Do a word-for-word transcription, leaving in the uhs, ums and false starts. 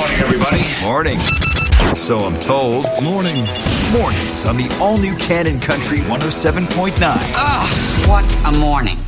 morning, everybody. Morning. So I'm told. Morning. Mornings on the all-new Cannon Country one oh seven point nine. Ah, what a morning.